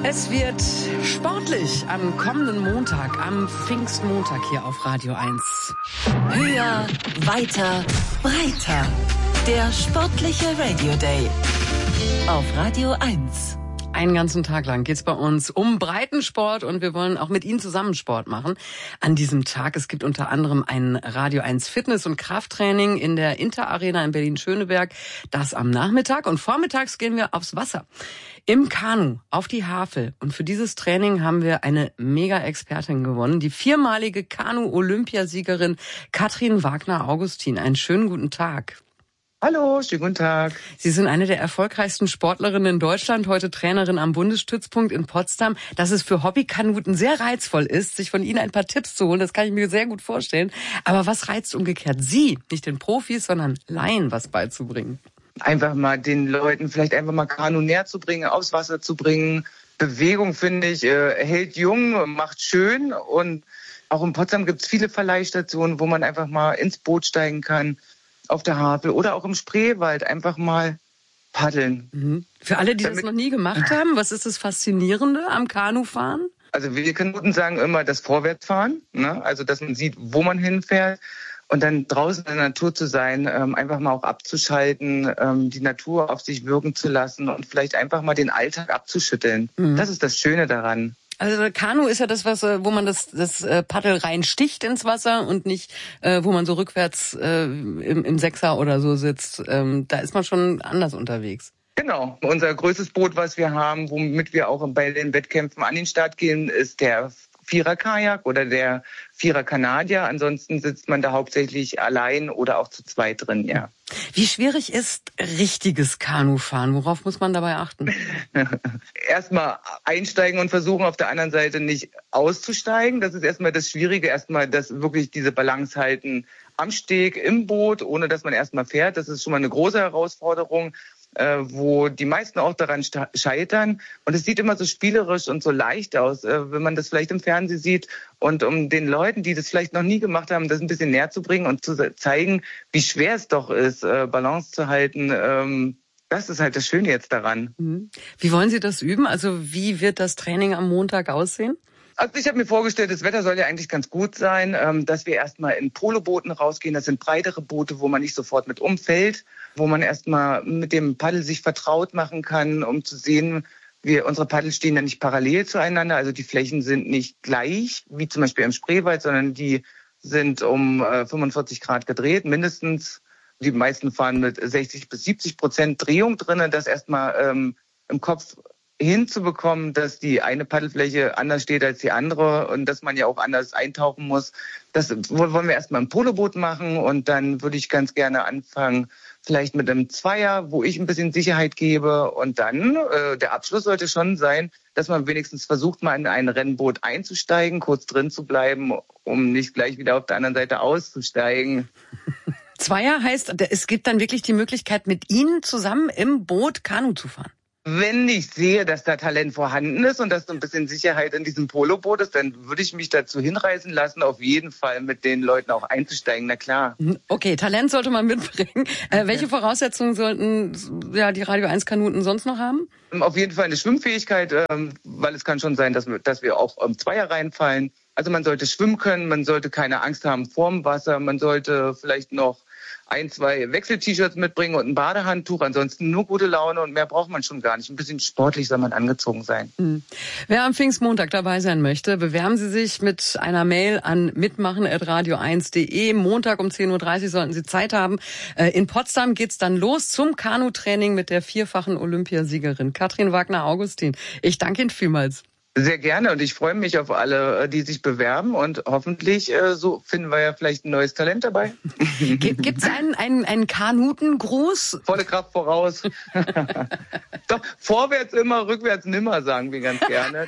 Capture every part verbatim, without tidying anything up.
Es wird sportlich am kommenden Montag, am Pfingstmontag hier auf Radio eins. Höher, weiter, breiter. Der sportliche Radio Day auf Radio eins. Einen ganzen Tag lang geht's bei uns um Breitensport und wir wollen auch mit Ihnen zusammen Sport machen. An diesem Tag, es gibt unter anderem ein Radio eins Fitness- und Krafttraining in der Inter Arena in Berlin-Schöneberg. Das am Nachmittag und vormittags gehen wir aufs Wasser. Im Kanu, auf die Havel. Und für dieses Training haben wir eine Mega-Expertin gewonnen, die viermalige Kanu-Olympiasiegerin Katrin Wagner-Augustin. Einen schönen guten Tag. Hallo, schönen guten Tag. Sie sind eine der erfolgreichsten Sportlerinnen in Deutschland, heute Trainerin am Bundesstützpunkt in Potsdam. Dass es für Hobbykanuten sehr reizvoll ist, sich von Ihnen ein paar Tipps zu holen, das kann ich mir sehr gut vorstellen. Aber was reizt umgekehrt Sie, nicht den Profis, sondern Laien was beizubringen? Einfach mal den Leuten vielleicht einfach mal Kanu näher zu bringen, aufs Wasser zu bringen. Bewegung, finde ich, äh, hält jung, macht schön. Und auch in Potsdam gibt es viele Verleihstationen, wo man einfach mal ins Boot steigen kann. Auf der Havel oder auch im Spreewald einfach mal paddeln. Mhm. Für alle, die Damit, das noch nie gemacht haben, was ist das Faszinierende am Kanufahren? Also wir Kanuten sagen immer das Vorwärtsfahren, ne? Also dass man sieht, wo man hinfährt und dann draußen in der Natur zu sein, ähm, einfach mal auch abzuschalten, ähm, die Natur auf sich wirken zu lassen und vielleicht einfach mal den Alltag abzuschütteln. Mhm. Das ist das Schöne daran. Also Kanu ist ja das, was, wo man das, das Paddel reinsticht ins Wasser und nicht, äh, wo man so rückwärts äh, im, im Sechser oder so sitzt. Ähm, da ist man schon anders unterwegs. Genau. Unser größtes Boot, was wir haben, womit wir auch bei den Wettkämpfen an den Start gehen, ist der Vierer-Kajak oder der Vierer-Kanadier. Ansonsten sitzt man da hauptsächlich allein oder auch zu zweit drin, ja. Wie schwierig ist richtiges Kanufahren? Worauf muss man dabei achten? Erstmal einsteigen und versuchen, auf der anderen Seite nicht auszusteigen. Das ist erstmal das Schwierige. Erstmal das wirklich diese Balance halten am Steg, im Boot, ohne dass man erstmal fährt. Das ist schon mal eine große Herausforderung, äh, wo die meisten auch daran scheitern. Und es sieht immer so spielerisch und so leicht aus, äh, wenn man das vielleicht im Fernsehen sieht. Und um den Leuten, die das vielleicht noch nie gemacht haben, das ein bisschen näher zu bringen und zu zeigen, wie schwer es doch ist, äh, Balance zu halten. Ähm, das ist halt das Schöne jetzt daran. Wie wollen Sie das üben? Also wie wird das Training am Montag aussehen? Also ich habe mir vorgestellt, das Wetter soll ja eigentlich ganz gut sein, ähm, dass wir erstmal in Polobooten rausgehen. Das sind breitere Boote, wo man nicht sofort mit umfällt, wo man erstmal mit dem Paddel sich vertraut machen kann, um zu sehen, wir, unsere Paddel stehen ja nicht parallel zueinander. Also die Flächen sind nicht gleich, wie zum Beispiel im Spreewald, sondern die sind um äh, fünfundvierzig Grad gedreht, mindestens. Die meisten fahren mit sechzig bis siebzig Prozent Drehung drinnen, das erstmal ähm, im Kopf hinzubekommen, dass die eine Paddelfläche anders steht als die andere und dass man ja auch anders eintauchen muss. Das wollen wir erstmal im Poloboot machen und dann würde ich ganz gerne anfangen, vielleicht mit einem Zweier, wo ich ein bisschen Sicherheit gebe und dann, äh, der Abschluss sollte schon sein, dass man wenigstens versucht, mal in ein Rennboot einzusteigen, kurz drin zu bleiben, um nicht gleich wieder auf der anderen Seite auszusteigen. Zweier heißt, es gibt dann wirklich die Möglichkeit, mit Ihnen zusammen im Boot Kanu zu fahren? Wenn ich sehe, dass da Talent vorhanden ist und dass so ein bisschen Sicherheit in diesem Poloboot ist, dann würde ich mich dazu hinreißen lassen, auf jeden Fall mit den Leuten auch einzusteigen, na klar. Okay, Talent sollte man mitbringen. Äh, welche Voraussetzungen sollten ja die Radio eins Kanuten sonst noch haben? Auf jeden Fall eine Schwimmfähigkeit, ähm, weil es kann schon sein, dass wir, dass wir auch im Zweier reinfallen. Also man sollte schwimmen können, man sollte keine Angst haben vorm Wasser, man sollte vielleicht noch ein, zwei Wechsel-T-Shirts mitbringen und ein Badehandtuch. Ansonsten nur gute Laune und mehr braucht man schon gar nicht. Ein bisschen sportlich soll man angezogen sein. Mhm. Wer am Pfingstmontag dabei sein möchte, bewerben Sie sich mit einer Mail an mitmachen at radio eins punkt de. Montag um zehn Uhr dreißig sollten Sie Zeit haben. In Potsdam geht's dann los zum Kanutraining mit der vierfachen Olympiasiegerin Katrin Wagner-Augustin. Ich danke Ihnen vielmals. Sehr gerne und ich freue mich auf alle, die sich bewerben und hoffentlich äh, so finden wir ja vielleicht ein neues Talent dabei. Gibt es einen, einen, einen Kanutengruß? Volle Kraft voraus. Doch, vorwärts immer, rückwärts nimmer, sagen wir ganz gerne.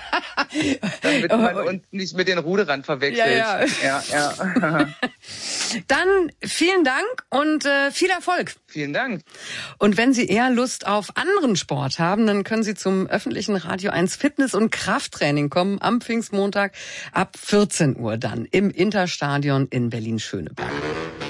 Damit man uns nicht mit den Ruderern verwechselt. Ja, ja. ja, ja. Dann vielen Dank und äh, viel Erfolg. Vielen Dank. Und wenn Sie eher Lust auf anderen Sport haben, dann können Sie zum öffentlichen Radio eins Fitness- und Krafttraining kommen am Pfingstmontag ab vierzehn Uhr dann im Interstadion in Berlin-Schöneberg.